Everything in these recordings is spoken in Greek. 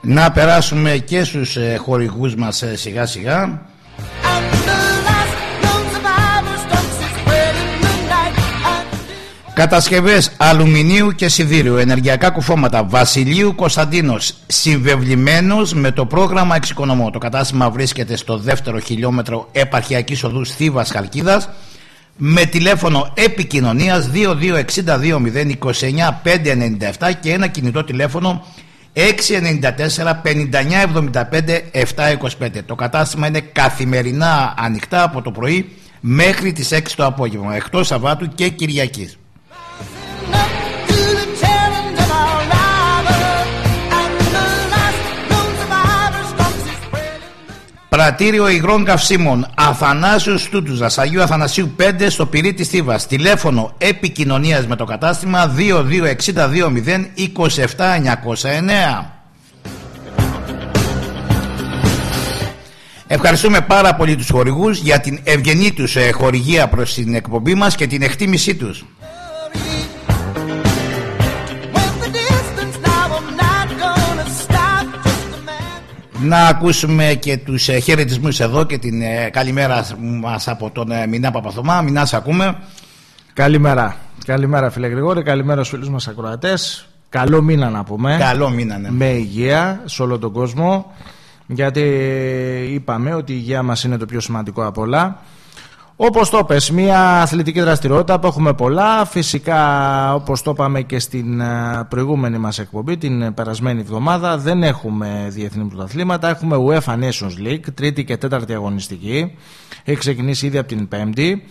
Να περάσουμε και στους χορηγούς μας σιγά σιγά. Κατασκευές αλουμινίου και σιδήριου, ενεργειακά κουφώματα Βασιλείου Κωνσταντίνος, συμβεβλημένος με το πρόγραμμα Εξοικονομώ. Το κατάστημα βρίσκεται στο δεύτερο χιλιόμετρο επαρχιακής οδού Θήβας Χαλκίδας, με τηλέφωνο επικοινωνίας 2262-029-597 και ένα κινητό τηλέφωνο 694-5975-725. Το κατάστημα είναι καθημερινά ανοιχτά από το πρωί μέχρι τις 6 το απόγευμα, εκτός Σαββάτου και Κυριακής. Πρατήριο υγρών καυσίμων Αθανάσιος Τούτουζας, Αγίου Αθανασίου 5, στο Πυρί της Θήβας. Τηλέφωνο επικοινωνίας με το κατάστημα 2262-027-909. Ευχαριστούμε πάρα πολύ τους χορηγούς για την ευγενή τους χορηγία προς την εκπομπή μας και την εκτίμησή τους. Να ακούσουμε και τους χαιρετισμούς εδώ και την καλημέρα μας από τον Μινά Παπαθωμά. Μινά, σε ακούμε. Καλημέρα. Καλημέρα φίλε Γρηγόρη, καλημέρα στους φίλους μας ακροατές. Καλό μήνα να πούμε. Καλό μήνα, ναι. Με υγεία σε όλο τον κόσμο. Γιατί είπαμε ότι η υγεία μας είναι το πιο σημαντικό από όλα. Όπως το πες, μια αθλητική δραστηριότητα που έχουμε πολλά. Φυσικά, όπως το είπαμε και στην προηγούμενη μας εκπομπή, την περασμένη εβδομάδα, δεν έχουμε διεθνή πρωταθλήματα. Έχουμε UEFA Nations League, τρίτη και τέταρτη αγωνιστική. Έχει ξεκινήσει ήδη από την Πέμπτη.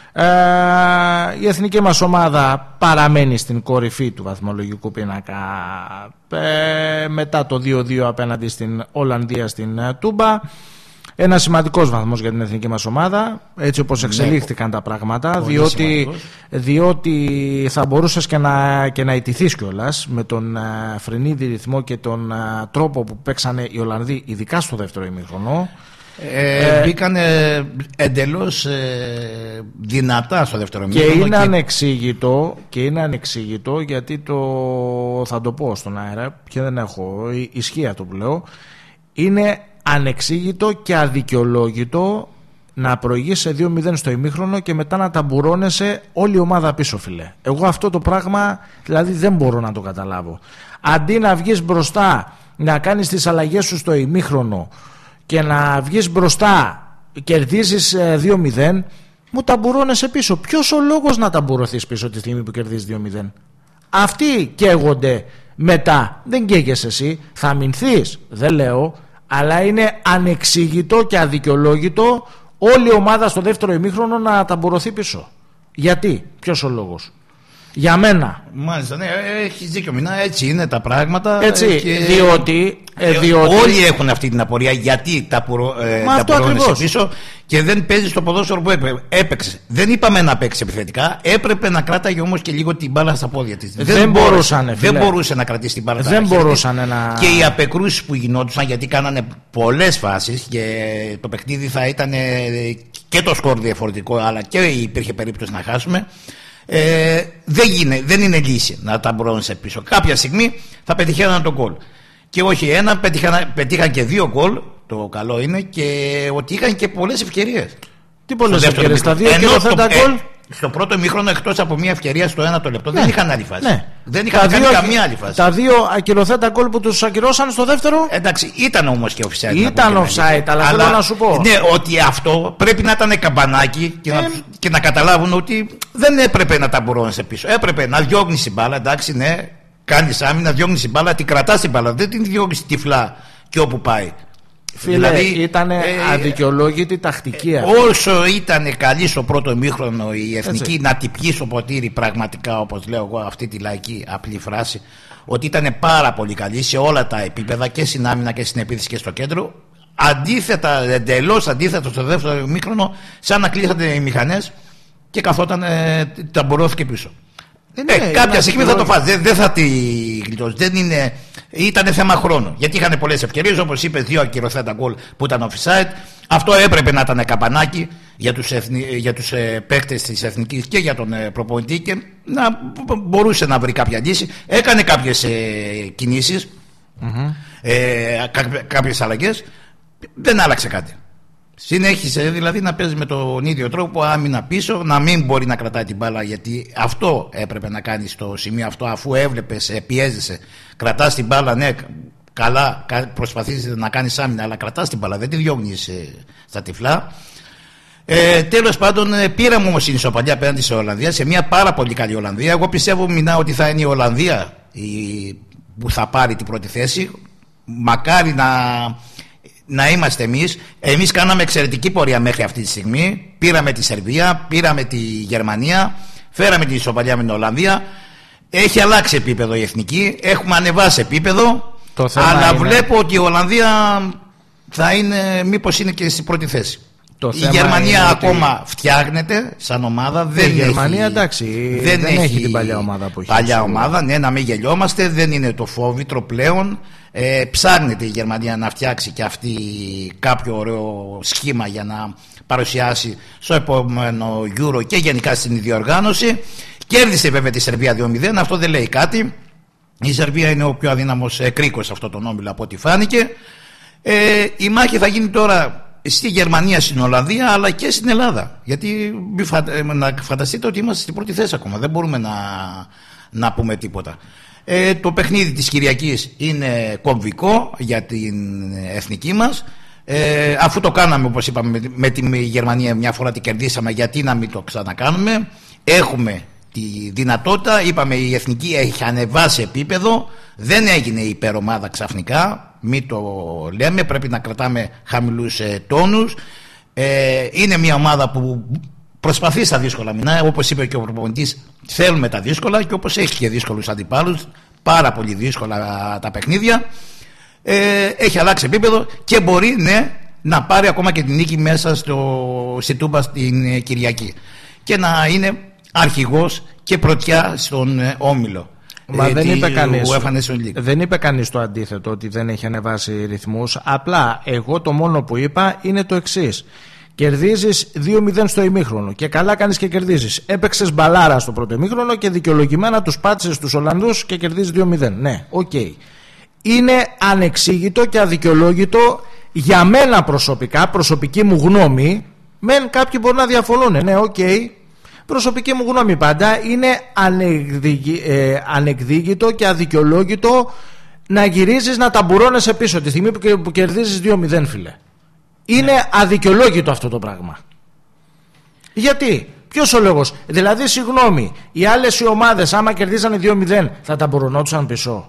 Η εθνική μας ομάδα παραμένει στην κορυφή του βαθμολογικού πίνακα μετά το 2-2 απέναντι στην Ολλανδία στην Τούμπα. Ένα σημαντικός βαθμός για την εθνική μας ομάδα, έτσι όπως εξελίχθηκαν τα πράγματα, διότι θα μπορούσες και να ιτηθείς κιόλας με τον φρενίδι ρυθμό και τον τρόπο που παίξανε οι Ολλανδοί, ειδικά στο δεύτερο ημίχρονο. Μπήκαν εντελώς δυνατά στο δεύτερο ημίχρονο. Και είναι ανεξήγητο γιατί θα το πω στον αέρα και δεν έχω ισχύ αυτό που λέω. Είναι ανεξήγητο και αδικαιολόγητο να προηγείς σε 2-0 στο ημίχρονο και μετά να ταμπουρώνεσαι όλη η ομάδα πίσω, φίλε. Εγώ αυτό το πράγμα δηλαδή δεν μπορώ να το καταλάβω. Αντί να βγεις μπροστά, να κάνεις τις αλλαγές σου στο ημίχρονο και να βγεις μπροστά, κερδίζεις 2-0, μου ταμπουρώνεσαι πίσω. Ποιος ο λόγος να ταμπουρωθείς πίσω τη στιγμή που κερδίζεις 2-0? Αυτοί καίγονται μετά. Δεν καίγεσαι εσύ. Θα αμυνθείς, δεν λέω. Αλλά είναι ανεξήγητο και αδικαιολόγητο όλη η ομάδα στο δεύτερο ημίχρονο να ταμπουρωθεί πίσω. Γιατί, ποιος ο λόγος? Για μένα. Μάλιστα, ναι, έχεις δίκιο, Μινά, έτσι είναι τα πράγματα. Έτσι, και... διότι όλοι έχουν αυτή την απορία γιατί ταμπουρώνεσαι πίσω και δεν παίζεις το ποδόσφαιρο που έπαιξε. Δεν είπαμε να παίξει επιθετικά, έπρεπε να κράταγε όμως και λίγο την μπάλα στα πόδια της. Δεν μπορούσε να κρατήσει την μπάλα. Δεν μπορούσαν να... Και οι απεκρούσεις που γινόντουσαν, γιατί κάνανε πολλές φάσεις και το παιχνίδι θα ήταν και το σκορ διαφορετικό, αλλά και υπήρχε περίπτωση να χάσουμε. Δεν είναι λύση να ταμπουρώνεσαι πίσω. Κάποια στιγμή θα πετυχαίναν τον γκολ. Και όχι ένα, πετύχαν και 2 γκολ. Το καλό είναι και ότι είχαν και πολλές ευκαιρίες. Τι πολλές ευκαιρίες? Τα 2 κυριοθέτα γκολ. Στο πρώτο ημίχρονο, εκτός από μια ευκαιρία στο 1 το λεπτό, δεν είχαν άλλη φάση. Ναι. Δεν είχαν κάνει καμία άλλη φάση. Τα 2 ακυρωθέτα γκολ που τους ακυρώσαν στο δεύτερο. Εντάξει, ήταν όμως και offside. Ήταν offside, αλλά θέλω να σου πω. Ναι, ότι αυτό πρέπει να ήταν καμπανάκι και να καταλάβουν ότι δεν έπρεπε να ταμπουρώνεσαι πίσω. Έπρεπε να διώγνεις την μπάλα, εντάξει, ναι, κάνεις άμυνα, διώγνεις την μπάλα, την κρατάς την μπάλα. Δεν την διώγνεις τυφλά και όπου πάει. Φίλε, δηλαδή, ήταν αδικαιολόγητη τακτική. Όσο ήταν καλή στο πρώτο ημίχρονο η εθνική, να την πιει στο ποτήρι, πραγματικά, όπως λέω εγώ, αυτή τη λαϊκή απλή φράση, ότι ήταν πάρα πολύ καλή σε όλα τα επίπεδα, και στην άμυνα και στην επίθεση και στο κέντρο. Αντίθετα, εντελώς αντίθετα στο δεύτερο ημίχρονο, σαν να κλείσατε οι μηχανές και καθόταν, ταμπουρώθηκε πίσω. Κάποια στιγμή θα το φας, δεν θα τη γλιτώσει. Ήταν θέμα χρόνου. Γιατί είχαν πολλές ευκαιρίες, όπως είπες, 2 ακυρωθέντα γκολ που ήταν offside. Αυτό έπρεπε να ήταν καμπανάκι για τους παίκτες της εθνικής και για τον προπονητή, και να μπορούσε να βρει κάποια λύση. Έκανε κάποιες κινήσεις κάποιες αλλαγές. Δεν άλλαξε κάτι. Συνέχισε δηλαδή να παίζει με τον ίδιο τρόπο, άμυνα πίσω, να μην μπορεί να κρατάει την μπάλα, γιατί αυτό έπρεπε να κάνει στο σημείο αυτό, αφού έβλεπες, πιέζεσαι, κρατάς την μπάλα, ναι, καλά, προσπαθείς να κάνεις άμυνα, αλλά κρατάς την μπάλα, δεν τη διώχνεις στα τυφλά. Τέλος πάντων, πήραμε όμως την ισοπαλία απέναντι σε Ολλανδία, σε μια πάρα πολύ καλή Ολλανδία. Εγώ πιστεύω μηνά ότι θα είναι η Ολλανδία που θα πάρει την πρώτη θέση. Μακάρι να είμαστε εμείς. Εμείς κάναμε εξαιρετική πορεία μέχρι αυτή τη στιγμή. Πήραμε τη Σερβία, πήραμε τη Γερμανία, φέραμε την ισοπαλία με την Ολλανδία. Έχει αλλάξει επίπεδο η εθνική, έχουμε ανεβάσει επίπεδο, αλλά είναι... βλέπω ότι η Ολλανδία θα είναι, μήπως είναι και στην πρώτη θέση. Η Γερμανία ακόμα φτιάχνεται σαν ομάδα. Η Γερμανία εντάξει, δεν έχει την παλιά ομάδα που έχει. Παλιά ομάδα, ναι, να μην γελιόμαστε, δεν είναι το φόβητρο πλέον. Ψάχνεται η Γερμανία να φτιάξει και αυτή κάποιο ωραίο σχήμα για να παρουσιάσει στο επόμενο Euro και γενικά στην διοργάνωση. Κέρδισε βέβαια τη Σερβία 2-0, αυτό δεν λέει κάτι. Η Σερβία είναι ο πιο αδύναμος κρίκος σε αυτό τον όμιλο από ό,τι φάνηκε. Η μάχη θα γίνει τώρα στη Γερμανία, στην Ολλανδία, αλλά και στην Ελλάδα. Γιατί να φανταστείτε ότι είμαστε στην πρώτη θέση ακόμα. Δεν μπορούμε να πούμε τίποτα. Το παιχνίδι της Κυριακής είναι κομβικό για την εθνική μας. Αφού το κάναμε, όπως είπαμε, με τη Γερμανία μια φορά, την κερδίσαμε, γιατί να μην το ξανακάνουμε. Έχουμε τη δυνατότητα, είπαμε, η εθνική έχει ανεβάσει επίπεδο, δεν έγινε η υπερομάδα ξαφνικά, μην το λέμε, πρέπει να κρατάμε χαμηλούς τόνους. Είναι μια ομάδα που προσπαθεί στα δύσκολα μηνά, όπως είπε και ο προπονητής, θέλουμε τα δύσκολα, και όπως έχει και δύσκολους αντιπάλους, πάρα πολύ δύσκολα τα παιχνίδια. Έχει αλλάξει επίπεδο και μπορεί, ναι, να πάρει ακόμα και την νίκη μέσα στη Τούμπα στην Κυριακή και να είναι αρχηγός και πρωτιά στον όμιλο. Μα δεν είπε κανείς το αντίθετο, ότι δεν έχει ανεβάσει ρυθμούς. Απλά εγώ το μόνο που είπα είναι το εξής: κερδίζεις 2-0 στο ημίχρονο και καλά κάνεις και κερδίζεις. Έπαιξες μπαλάρα στο πρώτο ημίχρονο και δικαιολογημένα τους πάτησες τους Ολλανδούς και κερδίζεις 2-0. Ναι, οκ. Είναι ανεξήγητο και αδικαιολόγητο για μένα προσωπικά, προσωπική μου γνώμη. Μεν κάποιοι μπορούν να διαφωνούν, ναι, οκ. Προσωπική μου γνώμη πάντα, είναι ανεκδίκητο και αδικαιολόγητο να γυρίζεις να ταμπουρώνεσαι πίσω τη στιγμή που κερδίζεις 2-0, φίλε. Είναι αδικαιολόγητο αυτό το πράγμα. Γιατί, ποιος ο λόγος? Δηλαδή, συγγνώμη, οι άλλες οι ομάδες άμα κερδίζανε 2-0 θα ταμπουρωνόντουσαν πίσω?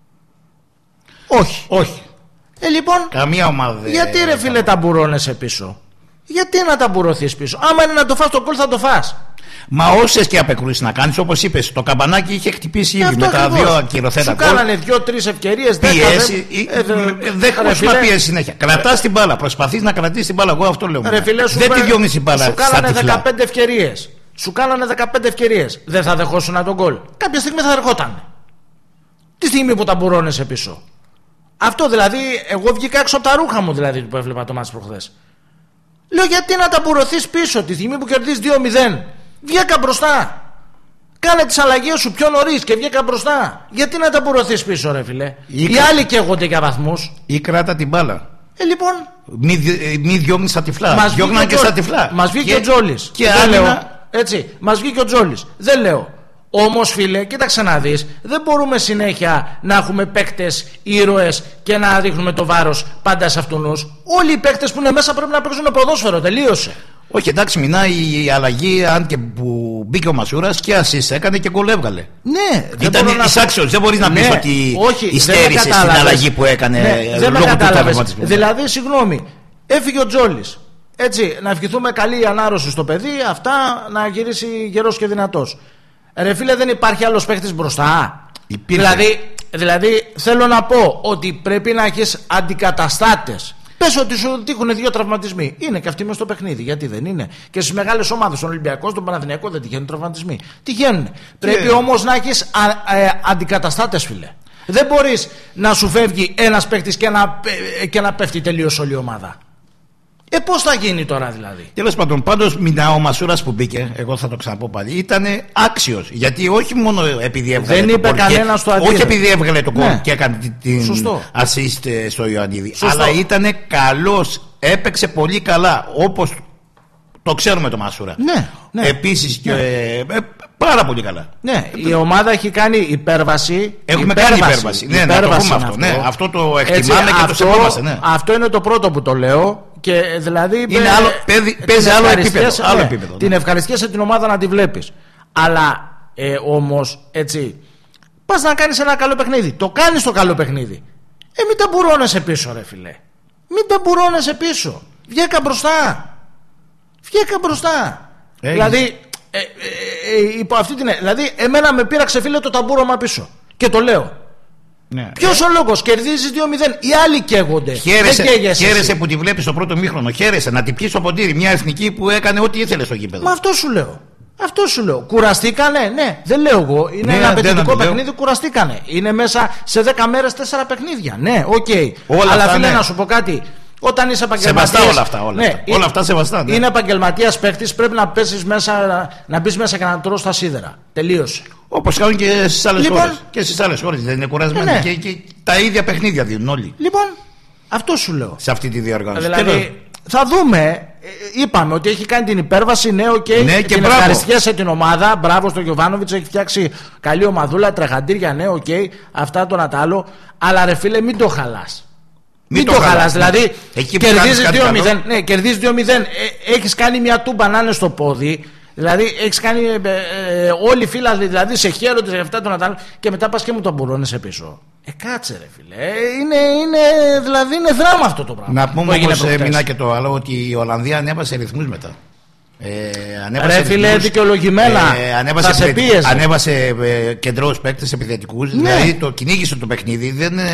Όχι. Λοιπόν, καμία ομάδα. Γιατί ρε φίλε ταμπουρώνεσαι πίσω? Γιατί να ταμπουρωθείς πίσω? Άμα είναι να το φας το γκολ, θα το φας. Μα όσες και απεκρούσεις να κάνεις, όπως είπες, το καμπανάκι είχε χτυπήσει ήδη με τα δύο ακυρωθέντα γκολ. Σου κάνανε 2-3 ευκαιρίες. Πίεση. Δεν хочεις να πιέσεις συνέχεια. Κρατάς την μπάλα. Προσπαθείς να κρατήσεις την μπάλα. Εγώ αυτό λέω. Δεν τη διώχνεις την μπάλα. Σου κάνανε 15 ευκαιρίες. Σου κάνανε 15 ευκαιρίες. Δεν θα δεχόσουν τον γκολ? Κάποια στιγμή θα ερχόταν. Τη στιγμή που ταμπουρώνεσαι πίσω. Αυτό δηλαδή, εγώ βγήκα έξω από τα ρούχα μου δηλαδή που έβλεπα το μάτς προχθές. Λέω, γιατί να ταμπουρωθείς πίσω τη στιγμή που κερδίζεις 2-0? Βγήκα μπροστά. Κάνε τις αλλαγές σου πιο νωρίς και βγήκα μπροστά. Γιατί να ταμπουρωθείς πίσω, ρε φίλε? Οι άλλοι καίγονται για βαθμούς. Ή κράτα την μπάλα. Λοιπόν, μη διώχνεις στα τυφλά. Διώχναν και στα τυφλά. Μας βγήκε ο Τζόλης. Και άλλο. Έτσι, μας βγήκε ο Τζόλης. Δεν λέω. Όμως, φίλε, κοίταξε να δεις, δεν μπορούμε συνέχεια να έχουμε παίκτες ήρωες και να ρίχνουμε το βάρος πάντα σε αυτούς. Όλοι οι παίκτες που είναι μέσα πρέπει να παίξουν ποδόσφαιρο. Τελείωσε. Όχι, εντάξει, μηνάει η αλλαγή, αν και που μπήκε ο Μασούρας και ασίς έκανε και γκολ έβγαλε. Ναι, ήταν εισάξιος, δεν μπορείς να πεις ότι υστέρησε στην αλλαγή που έκανε, ναι, λόγω του τραυματισμού. Δηλαδή, συγγνώμη, έφυγε ο Τζόλης. Έτσι, να ευχηθούμε καλή ανάρρωση στο παιδί, αυτά, να γυρίσει γερός και δυνατός. Ρε φίλε, δεν υπάρχει άλλος παίχτης μπροστά? Δηλαδή θέλω να πω ότι πρέπει να έχεις αντικαταστάτες. Πες ότι σου τύχουν 2 τραυματισμοί. Είναι και αυτοί μες στο παιχνίδι. Γιατί δεν είναι? Και στις μεγάλες ομάδες, στον Ολυμπιακό, στον Παναθηναϊκό, δεν τυχαίνουν τραυματισμοί. Τυχαίνουν. Πρέπει όμως να έχεις αντικαταστάτες, φίλε. Δεν μπορείς να σου φεύγει ένας παίχτης και να πέφτει τελείως όλη η ομάδα. Πώς θα γίνει τώρα δηλαδή? Τέλος πάντων, πάντως ο Μασούρας που μπήκε, εγώ θα το ξαναπώ πάλι, ήταν άξιος. Γιατί όχι μόνο επειδή έβγαλε δεν το είπε κανένας το αντίθετο. όχι επειδή έβγαλε το κόλ και έκανε την Σωστό. assist στο Ιωαννίδη. Σωστό. Αλλά ήταν καλός, έπαιξε πολύ καλά, όπως το ξέρουμε το Μασούρα. Ναι. Επίσης και πάρα πολύ καλά. Ναι, η ομάδα έχει κάνει υπέρβαση. Έχουμε κάνει υπέρβαση. Ναι, να το πούμε αυτό. Ναι, αυτό το εκτιμάμε και το σεβόμαστε. Ναι. Αυτό είναι το πρώτο που το λέω. Και δηλαδή είναι άλλο, παίζει άλλο επίπεδο. Άλλο επίπεδο, την ευχαριστιέσαι την ομάδα να τη βλέπεις. Αλλά όμως έτσι, πας να κάνεις ένα καλό παιχνίδι. Το κάνεις το καλό παιχνίδι. Μην ταμπουρώνεσαι πίσω, ρε φιλέ. Μην ταμπουρώνεσαι πίσω. Βγήκα μπροστά. Δηλαδή, υπό αυτή την. Δηλαδή, εμένα με πήραξε, φίλε, το ταμπούρωμα πίσω. Και το λέω. Ναι. Ποιος ο λόγος? Κερδίζεις 2-0. Οι άλλοι καίγονται. Χαίρεσαι που τη βλέπεις στο πρώτο μήχρονο. Χαίρεσαι να την πιεις στο ποτήρι. Μια εθνική που έκανε ό,τι ήθελε στο γήπεδο. Μα αυτό σου λέω. Κουραστήκανε? Ναι, δεν λέω εγώ. Είναι ένα απαιτητικό παιχνίδι, κουραστήκανε. Είναι μέσα σε 10 μέρες 4 παιχνίδια. Ναι, οκ. Αλλά φίλε, να σου πω κάτι. Όταν είσαι επαγγελματίας. Σεβαστά όλα αυτά σεβαστά. Ναι. Είναι επαγγελματίας παίκτης, πρέπει να πέσεις μέσα, να μπεις μέσα και να τρως τα σίδερα. Τελείωσε. Όπως κάνουν και στις άλλες χώρες. Και στις άλλες χώρες δεν είναι κουρασμένοι. Ναι. Και τα ίδια παιχνίδια δίνουν όλοι. Λοιπόν, αυτό σου λέω. Σε αυτή τη διοργάνωση. Δηλαδή, θα δούμε. Είπαμε ότι έχει κάνει την υπέρβαση. Ναι, ναι, και την ευχαριστιέσαι την ομάδα. Μπράβο στον Γιοβάνοβιτς, έχει φτιάξει καλή ομαδούλα, τρεχαντήρια. Ναι, αυτά το να τα άλλο. Αλλά ρε φίλε, μην το χαλάς. Μην το χαλάς, δηλαδή κερδίζεις 2-0, έχεις κάνει μια τούμπα να είναι στο πόδι, δηλαδή έχεις κάνει όλοι οι φίλοι δηλαδή σε χαίρονται σε αυτά το Νατάλ και μετά πας και μου το μπουρώνεσαι πίσω. Κάτσε ρε φίλε, δηλαδή είναι δράμα αυτό το πράγμα. Να πούμε όμως έμεινα και το άλλο ότι η Ολλανδία ανέβασε ρυθμούς μετά. Ρε φίλε, δικαιολογημένα θα σε πίεζε. Ανέβασε κεντρώους παίκτες επιθετικούς. Ναι. Δηλαδή το κυνήγησε το παιχνίδι.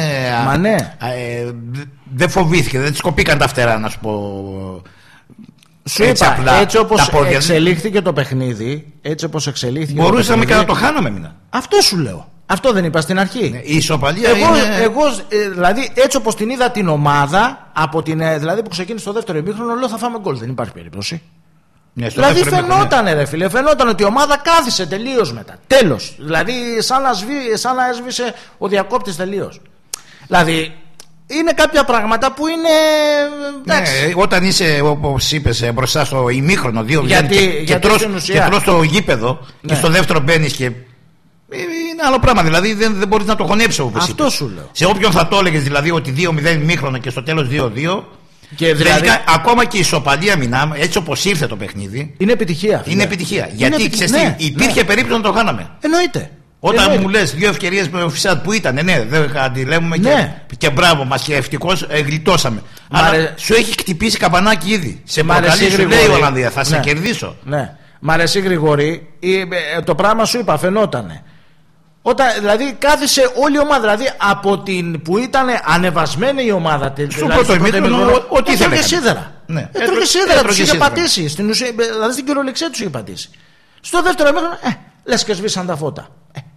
Δεν φοβήθηκε, δεν της κοπήκαν τα φτερά, να σου πω. Σου είπα, έτσι όπως εξελίχθηκε το παιχνίδι, μπορούσαμε και να το χάναμε μήνα. Αυτό σου λέω. Αυτό δεν είπα στην αρχή. Ναι, η ισοπαλία εγώ δηλαδή έτσι όπως την είδα την ομάδα, δηλαδή που ξεκίνησε το δεύτερο ημίχρονο, λέω θα φάμε γκολ. Δεν υπάρχει περίπτωση. Ναι, δηλαδή φαινόταν ρε φίλε, φαινόταν ότι η ομάδα κάθισε τελείως μετά. Τέλος. Δηλαδή σαν να έσβησε ο διακόπτης τελείως. Δηλαδή είναι κάποια πράγματα που είναι. Ναι, όταν είσαι όπως είπες μπροστά στο ημίχρονο 2-0 και τρως το γήπεδο και στο δεύτερο μπαίνεις και. Είναι άλλο πράγμα, δηλαδή δεν μπορείς να το χωνέψεις όπως αυτό είπες. Σου λέω. Σε όποιον θα το έλεγες δηλαδή ότι 2-0 ημίχρονο και στο τέλος 2-2. Και δηλαδή, ακόμα και η ισοπαλία μηνάμε, έτσι όπως ήρθε το παιχνίδι. Είναι επιτυχία. Είναι επιτυχία. Γιατί υπήρχε περίπτωση να το κάναμε. Εννοείται. Όταν μου λες 2 ευκαιρίες με ο Φυσάτ που ήταν, ναι, δεν αντιλέγουμε και μπράβο μας και ευτυχώς γλιτώσαμε. Αλλά σου έχει χτυπήσει καμπανάκι ήδη. Σε προκαλεί, σου λέει η Ολλανδία, θα σε κερδίσω. Ναι. Μ' αρέσει Γρηγόρη, το πράγμα σου είπα, φαινότανε. Δηλαδή κάθισε όλη η ομάδα, δηλαδή από την που ήταν ανεβασμένη η ομάδα στο πρώτο ημίχρονο, ό,τι ήθελε. Έτρωγε σίδερα. Έτρωγε σίδερα, τους είχε πατήσει. Δηλαδή στην κυριολεξία τους είχε πατήσει. Στο δεύτερο ημίχρονο, λες και σβήσαν τα φώτα.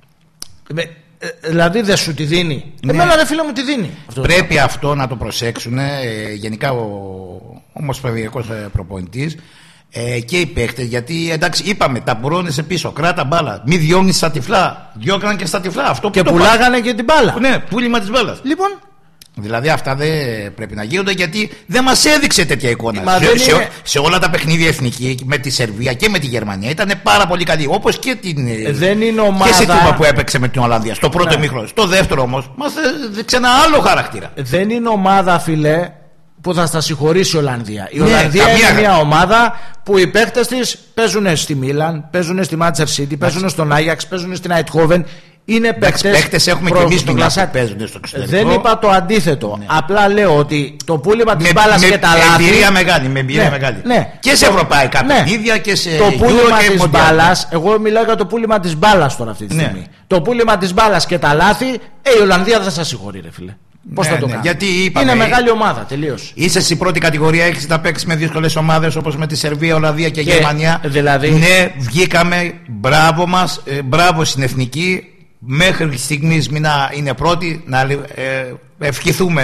Δηλαδή δεν σου τη δίνει. Εμένα ρε φίλε μου τη δίνει. Πρέπει αυτό να το προσέξουν γενικά ο ομοσπονδιακός προπονητής και οι παίχτες. Γιατί εντάξει, είπαμε, τα μπουρώνεσαι πίσω, κράτα μπάλα. Μη διώχνεις στα τυφλά. Διώχναν και στα τυφλά. Αυτό και πουλάγανε και την μπάλα. Ναι, πούλημα της μπάλας. Λοιπόν. Δηλαδή αυτά δεν πρέπει να γίνονται γιατί δεν μας έδειξε τέτοια εικόνα. Σε όλα τα παιχνίδια εθνική με τη Σερβία και με τη Γερμανία ήταν πάρα πολύ καλή. Όπως και την. Δεν είναι ομάδα. Και σε τύπα που έπαιξε με την Ολλανδία. Στο πρώτο ημίχρονο. Στο δεύτερο όμως μας έδειξε ένα άλλο χαρακτήρα. Δεν είναι ομάδα, φιλέ, που θα στα συγχωρήσει η Ολλανδία. Η Ολλανδία είναι μια ομάδα που οι παίκτες της παίζουν στη Μίλαν, παίζουν στη Μάντσεστερ Σίτι, παίζουν στον Άγιαξ, παίζουν στην Αιτχόβεν. Είναι παίκτες έχουμε και εμείς δουλειά που παίζουν στο εξωτερικό. Δεν είπα το αντίθετο. Ναι. Απλά λέω ότι το πούλημα της μπάλας και τα λάθη. Με εμπειρία μεγάλη. Ναι. Και σε ευρωπαϊκά παιχνίδια και σε. Το πούλημα της μπάλας. Εγώ μιλάω για το πούλημα της μπάλας τώρα αυτή τη στιγμή. Το πούλημα της μπάλας και τα λάθη. Η Ολλανδία δεν σας συγχωρεί, ρε φίλε. Πώς θα το κάνει. Γιατί είπαμε, είναι μεγάλη ομάδα, τελείως. Είσαι στην πρώτη κατηγορία, έχεις να παίξεις με δύσκολες ομάδες όπως με τη Σερβία, Ολλανδία και Γερμανία. Δηλαδή. Ναι, βγήκαμε, μπράβο μας, μπράβο στην εθνική. Μέχρι στιγμής μην είναι πρώτη, να ευχηθούμε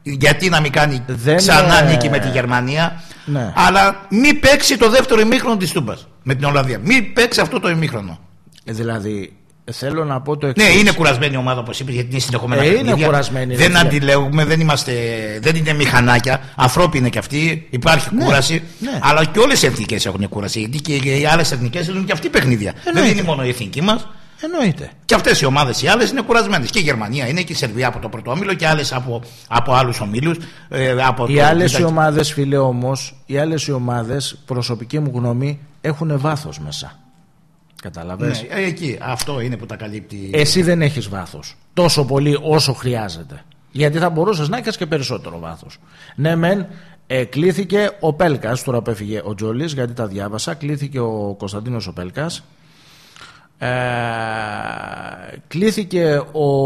Γιατί να μην κάνει ξανά νίκη με τη Γερμανία, ναι. Αλλά μην παίξει το δεύτερο ημίχρονο της Τούμπας με την Ολλανδία. Μην παίξει αυτό το ημίχρονο. Δηλαδή, θέλω να πω το εξής. Ναι, είναι κουρασμένη η ομάδα, όπως είπες, γιατί είναι συνεχόμενα παιχνίδια. Είναι κουρασμένη. Δεν αντιλέγουμε, δεν είναι μηχανάκια. Ανθρώποι είναι κι αυτοί. Υπάρχει κούραση. Ναι. Αλλά και όλες οι εθνικές έχουν κούραση. Γιατί και οι άλλες εθνικές έχουν και αυτοί παιχνίδια. Δεν είναι μόνο η εθνική μας. Εννοείται. Και αυτές οι ομάδες οι άλλες είναι κουρασμένες. Και η Γερμανία είναι και η Σερβία από το πρώτο όμιλο και άλλες από άλλους ομίλους. Οι άλλες οι ομάδες, φίλε, όμως, οι άλλες οι ομάδες, προσωπική μου γνώμη, έχουν βάθος μέσα. Καταλαβες. Ναι, εκεί. Αυτό είναι που τα καλύπτει. Εσύ δεν έχεις βάθος τόσο πολύ όσο χρειάζεται. Γιατί θα μπορούσες να έχεις και περισσότερο βάθος. Ναι, μεν. Κλήθηκε ο Πέλκας, τώρα που έφυγε ο Τζόλης, γιατί τα διάβασα. Κλήθηκε ο Κωνσταντίνος ο Πέλκας. Κλήθηκε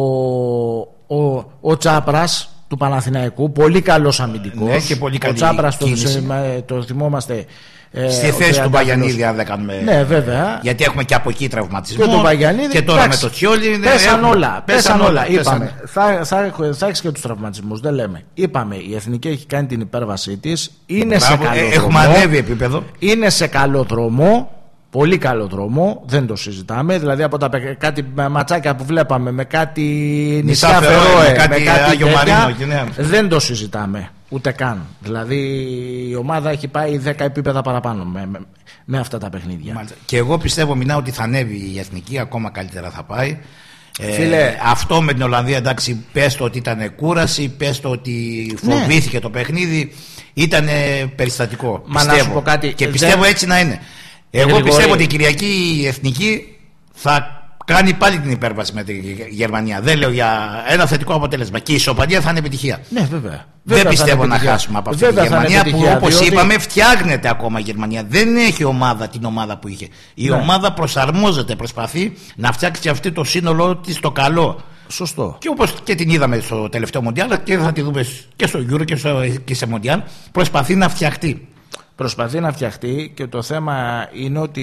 ο Τσάπρας του Παναθηναϊκού, πολύ καλός αμυντικός. Ναι, και πολύ καλή ο Τσάπρας κίνηση. το θυμόμαστε. Στη θέση του Μπαγιανίδη, αν δεν κάνουμε. Ναι, βέβαια. Γιατί έχουμε και από εκεί τραυματισμό. Και, και τώρα εντάξει, με το Τσιόλι. Πέσαν όλα. Είπαμε. Θα έχει και τους τραυματισμούς. Δεν λέμε. Είπαμε, η Εθνική έχει κάνει την υπέρβασή της. Είναι σε καλό δρόμο. Έχουμε ανέβει επίπεδο. Είναι σε καλό δρόμο. Πολύ καλό δρόμο, δεν το συζητάμε. Δηλαδή από τα κάτι ματσάκια που βλέπαμε με κάτι νησιά Φερόε, με κάτι Άγιο Μαρίνο, δεν το συζητάμε ούτε καν. Δηλαδή η ομάδα έχει πάει 10 επίπεδα παραπάνω με αυτά τα παιχνίδια. Και εγώ πιστεύω, Μινά, ότι θα ανέβει η Εθνική, ακόμα καλύτερα θα πάει. Φίλε, αυτό με την Ολλανδία, εντάξει, πες το ότι ήταν κούραση, πες το ότι φοβήθηκε, ναι, το παιχνίδι, ήταν περιστατικό. Μα να σου πω κάτι, και πιστεύω έτσι να είναι. Εγώ πιστεύω ότι η Κυριακή η Εθνική θα κάνει πάλι την υπέρβαση με τη Γερμανία. Δεν λέω για ένα θετικό αποτέλεσμα. Και η ισοπαλία θα είναι επιτυχία. Ναι, βέβαια. Δεν πιστεύω να χάσουμε από αυτή τη Γερμανία που, όπως είπαμε, φτιάχνεται ακόμα η Γερμανία. Δεν έχει ομάδα την ομάδα που είχε. Η ομάδα προσαρμόζεται, προσπαθεί να φτιάξει αυτή το σύνολό της το καλό. Σωστό. Και όπως και την είδαμε στο τελευταίο Μοντιάλ και θα τη δούμε και στο Euro και σε Μοντιάλ, προσπαθεί να φτιαχτεί. Προσπαθεί να φτιαχτεί και το θέμα είναι ότι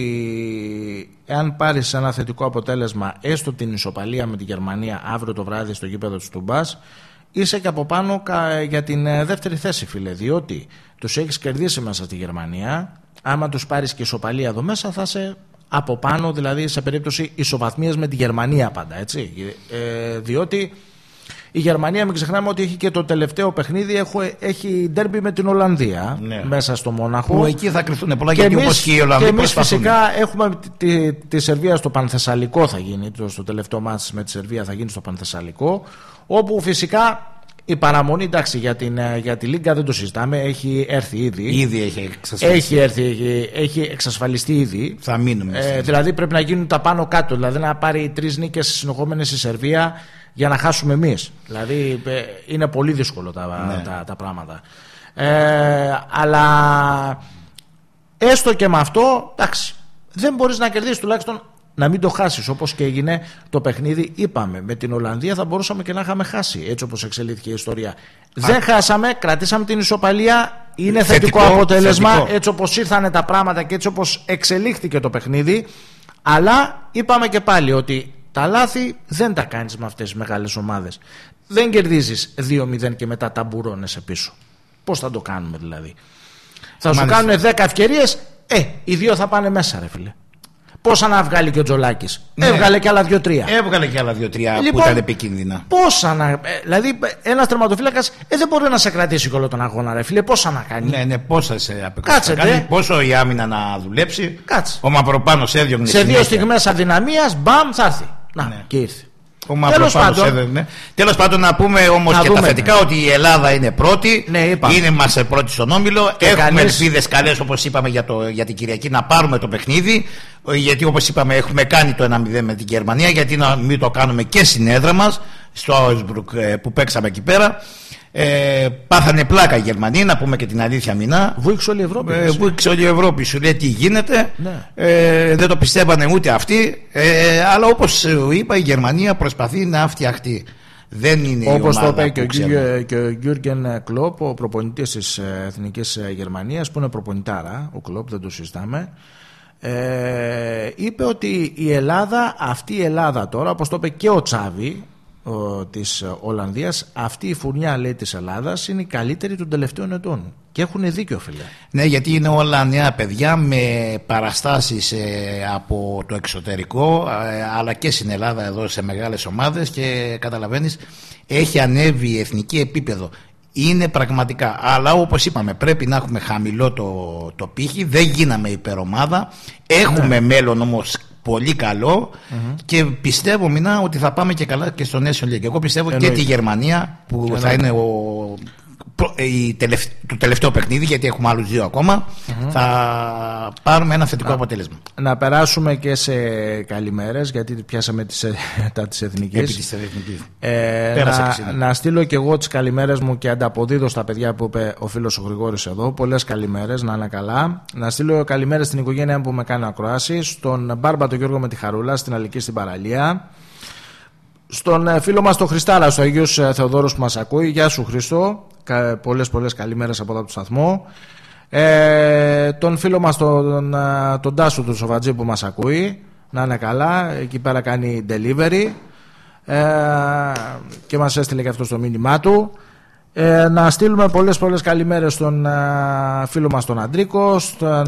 εάν πάρεις ένα θετικό αποτέλεσμα, έστω την ισοπαλία με τη Γερμανία αύριο το βράδυ στο γήπεδο του Τουμπάς, είσαι και από πάνω για την δεύτερη θέση, φίλε. Διότι τους έχεις κερδίσει μέσα στη Γερμανία. Άμα τους πάρεις και ισοπαλία εδώ μέσα, θα είσαι από πάνω, δηλαδή σε περίπτωση ισοβαθμίας με τη Γερμανία πάντα, έτσι. Διότι η Γερμανία, μην ξεχνάμε ότι έχει και το τελευταίο παιχνίδι, έχει ντέρμπι με την Ολλανδία, ναι, μέσα στο Μόναχο. Που εκεί θα κρυφθούν πολλά, γιατί όπως και οι Ολλανδοί και εμείς φυσικά έχουμε τη Σερβία στο Πανθεσσαλικό, θα γίνει, στο τελευταίο μάτς με τη Σερβία θα γίνει στο Πανθεσσαλικό, όπου φυσικά η παραμονή, εντάξει, για τη Λίγκα δεν το συζητάμε, έχει έρθει ήδη. Ήδη έχει εξασφαλιστεί. Έχει εξασφαλιστεί ήδη. Θα μείνουμε. Δηλαδή πρέπει να γίνουν τα πάνω κάτω, δηλαδή να πάρει 3 νίκες συνεχόμενες η Σερβία για να χάσουμε εμείς. Δηλαδή είναι πολύ δύσκολο τα πράγματα. Αλλά έστω και με αυτό, εντάξει, δεν μπορείς να κερδίσεις, τουλάχιστον να μην το χάσεις, όπως και έγινε το παιχνίδι. Είπαμε, με την Ολλανδία θα μπορούσαμε και να είχαμε χάσει, έτσι όπως εξελίχθηκε η ιστορία. Δεν χάσαμε, κρατήσαμε την ισοπαλία. Είναι θετικό αποτέλεσμα, έτσι όπως ήρθανε τα πράγματα και έτσι όπως εξελίχθηκε το παιχνίδι. Αλλά είπαμε και πάλι ότι τα λάθη δεν τα κάνεις με αυτές τις μεγάλες ομάδες. Δεν κερδίζεις 2-0 και μετά ταμπουρώνεσαι πίσω. Πώς θα το κάνουμε δηλαδή? Θα σου κάνουν 10 ευκαιρίες, οι 2 θα πάνε μέσα, ρε φίλε. Πόσα να βγάλει και ο Τζολάκης? Ναι. Έβγαλε και άλλα 2-3. Έβγαλε και άλλα 2-3 λοιπόν, που ήταν επικίνδυνα. Πόσα να. Δηλαδή, ένας τερματοφύλακας δεν μπορεί να σε κρατήσει όλο τον αγώνα, ρε φίλε. Πόσα να κάνει? Ναι, πόσα σε απεκάτσε. Πόσο η άμυνα να δουλέψει. Κάτσε. Ο Μαυροπάνος έδιωγνε. Σε 2 στιγμές αδυναμίας, μπαμ, θα έρθει. Να, και ήρθε. Τέλος πάντων, να πούμε όμως και τα θετικά, ότι η Ελλάδα είναι πρώτη, είναι μας πρώτη στον όμιλο. Έχουμε ελπίδες καλές, όπως είπαμε, για την Κυριακή να πάρουμε το παιχνίδι. Γιατί όπως είπαμε, έχουμε κάνει το 1-0 με την Γερμανία. Γιατί να μην το κάνουμε και στην έδρα μας, στο Άουσμπρουκ που παίξαμε εκεί πέρα. Πάθανε πλάκα οι Γερμανοί, να πούμε και την αλήθεια, Μινά. Βούηξε όλη η Ευρώπη. Βούηξε όλη η Ευρώπη. Σου λέει τι γίνεται. Ναι. Δεν το πιστεύανε ούτε αυτοί. Αλλά όπως είπα, η Γερμανία προσπαθεί να φτιαχτεί. Δεν είναι όπως το είπε και ο Γιούργεν Κλοπ, ο προπονητής της Εθνικής Γερμανίας, που είναι προπονητάρα, ο Κλοπ, δεν το συζητάμε. Είπε ότι η Ελλάδα, αυτή η Ελλάδα τώρα, όπως το είπε και ο Τσάβη, της Ολλανδίας, αυτή η φουρνιά, λέει, της Ελλάδας είναι η καλύτερη των τελευταίων ετών. Και έχουν δίκιο, φίλε. Ναι, γιατί είναι όλα νέα παιδιά με παραστάσεις από το εξωτερικό, αλλά και στην Ελλάδα εδώ σε μεγάλες ομάδες, και καταλαβαίνεις, έχει ανέβει η εθνική επίπεδο. Είναι πραγματικά, αλλά όπως είπαμε, πρέπει να έχουμε χαμηλό το πύχη, δεν γίναμε υπερομάδα, έχουμε μέλλον όμως πολύ καλό, και πιστεύω μηνά ότι θα πάμε και καλά και στο Nation League. Εγώ πιστεύω και τη Γερμανία που θα είναι το τελευταίο παιχνίδι, γιατί έχουμε άλλους 2 ακόμα, θα πάρουμε ένα θετικό αποτέλεσμα. Να περάσουμε και σε καλημέρες, γιατί πιάσαμε τις εθνικές. Να στείλω και εγώ τις καλημέρες μου και ανταποδίδω στα παιδιά που είπε ο φίλος ο Γρηγόρης εδώ. Πολλές καλημέρες, να είναι καλά. Να στείλω καλημέρες στην οικογένεια που με κάνει ακροάσει, στον Μπάρμπα τον Γιώργο με τη Χαρούλα, στην Αλική στην Παραλία, στον φίλο μας τον Χριστάρα, στο Αγίος Θεοδόρος που μας ακούει. Γεια σου Χριστό, πολλές καλημέρες από εδώ από το σταθμό. Τον φίλο μας τον Τάσο του Σοβατζή που μας ακούει, να είναι καλά, εκεί πέρα κάνει delivery, και μας έστειλε και αυτό στο μήνυμά του. Να στείλουμε πολλές καλημέρες στον φίλο μας τον Αντρίκο,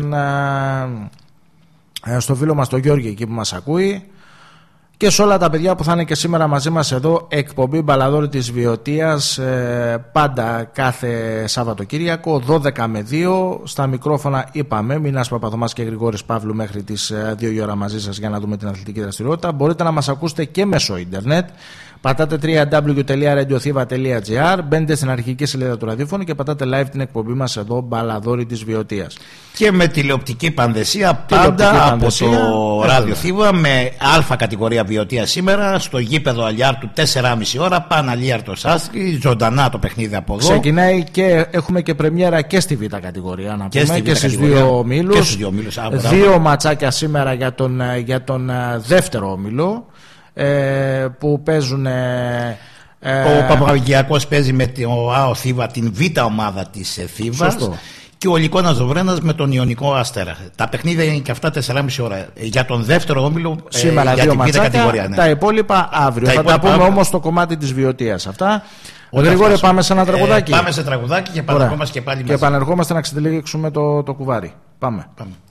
στον φίλο μας τον Γιώργη εκεί που μας ακούει, και σε όλα τα παιδιά που θα είναι και σήμερα μαζί μας εδώ, εκπομπή Μπαλαδόρη της Βιωτίας, πάντα κάθε Σαββατοκύριακο 12 με 2. Στα μικρόφωνα είπαμε Μινάς Παπαθωμάς και Γρηγόρης Παύλου μέχρι τις 2 η ώρα μαζί σας για να δούμε την αθλητική δραστηριότητα. Μπορείτε να μας ακούσετε και μέσω ίντερνετ. Πατάτε www.radiothiva.gr, μπαίνετε στην αρχική σελίδα του ραδιόφωνου και πατάτε live την εκπομπή μας εδώ, Μπαλαδόρη της Βιωτίας. Και με τηλεοπτική πανδεσία πάντα από το Ράδιο Θήβα, με Α κατηγορία Βιωτία σήμερα, στο γήπεδο Αλιάρτου 4,5 ώρα, πάνω Αλιάρτος Άσκη, ζωντανά το παιχνίδι από εδώ. Ξεκινάει και έχουμε και πρεμιέρα και στη Β κατηγορία, να πούμε, και στις 2 ομίλους. 2 ματσάκια σήμερα για τον δεύτερο όμιλο, που παίζουν. Ο Παπαγιακός παίζει με το ΑΟ Θήβα, την Β ομάδα της Θήβας. Και ο Λυκώνας Δοβρένας με τον Ιωνικό Αστέρα. Τα παιχνίδια είναι και αυτά 4,5 ώρα. Για τον δεύτερο όμιλο σήμερα για 2 ματσάκια, τα υπόλοιπα αύριο. Θα τα πούμε όμως στο κομμάτι της Βιωτίας αυτά. Γρηγόρη, πάμε σε ένα τραγουδάκι. Πάμε σε τραγουδάκι και επανερχόμαστε και πάλι. Και επανερχόμαστε να ξετυλίξουμε το κουβάρι. Πάμε.